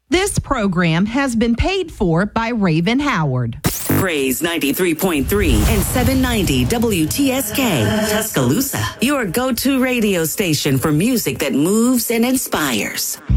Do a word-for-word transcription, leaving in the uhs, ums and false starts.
This program has been paid for by Raven Howard. Praise ninety-three point three and seven ninety W T S K, Tuscaloosa. Your go-to radio station for music that moves and inspires.